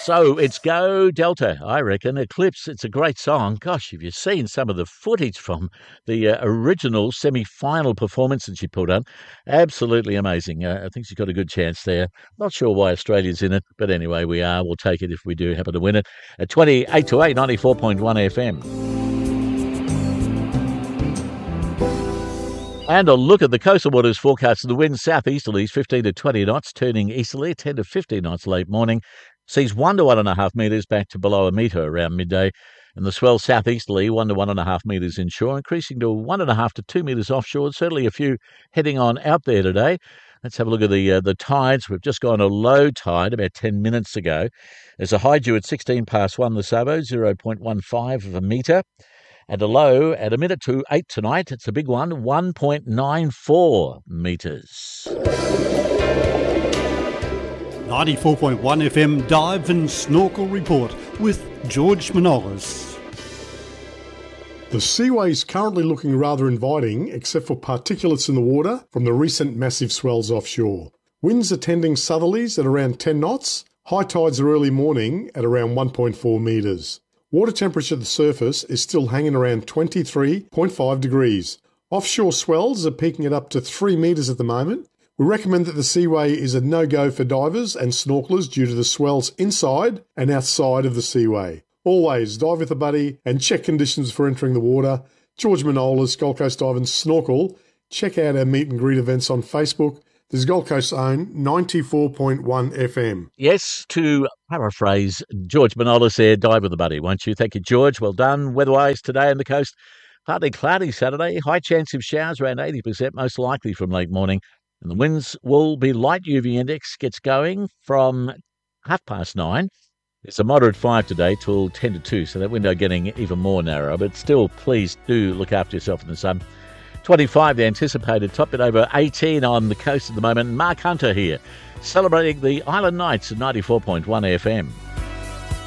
So it's Go Delta, I reckon. Eclipse, it's a great song. Gosh, have you seen some of the footage from the original semi-final performance that she put on? Absolutely amazing. I think she's got a good chance there. Not sure why Australia's in it, but anyway, we are. We'll take it if we do happen to win it. At 28 to 8, 94.1 FM. And a look at the coastal waters forecast. The wind southeasterlies 15 to 20 knots, turning easterly 10 to 15 knots late morning. Seas 1 to 1.5 metres back to below a metre around midday. And the swell southeasterly 1 to 1.5 metres inshore, increasing to 1.5 to 2 metres offshore. Certainly a few heading on out there today. Let's have a look at the tides. We've just gone a low tide about 10 minutes ago. There's a high due at 16 past 1 the Savo, 0.15 of a metre. And a low at 1 minute to 8 tonight. It's a big one, 1.94 metres. 94.1 FM Dive and Snorkel Report with George Manolis. The seaway is currently looking rather inviting, except for particulates in the water from the recent massive swells offshore. Winds are tending southerlies at around 10 knots. High tides are early morning at around 1.4 metres. Water temperature at the surface is still hanging around 23.5 degrees. Offshore swells are peaking at up to 3 metres at the moment. We recommend that the seaway is a no-go for divers and snorkelers due to the swells inside and outside of the seaway. Always dive with a buddy and check conditions for entering the water. George Manolis, Gold Coast Dive and Snorkel. Check out our meet and greet events on Facebook. This is Gold Coast's own 94.1 FM. Yes, to paraphrase George Manolis there, dive with a buddy, won't you? Thank you, George. Well done. Weather-wise today on the coast, partly cloudy Saturday. High chance of showers, around 80%, most likely from late morning. And the winds will be light. UV index gets going from 9:30. It's a moderate 5 today till 10 to 2, so that window getting even more narrow. But still, please do look after yourself in the sun. 25, the anticipated top bit over 18 on the coast at the moment. Mark Hunter here, celebrating the Island Nights at 94.1 FM.